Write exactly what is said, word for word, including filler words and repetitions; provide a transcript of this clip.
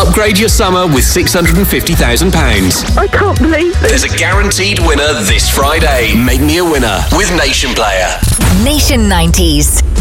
Upgrade your summer with six hundred fifty thousand pounds. I can't believe this. There's a guaranteed winner this Friday. Make me a winner with Nation Player. Nation nineties.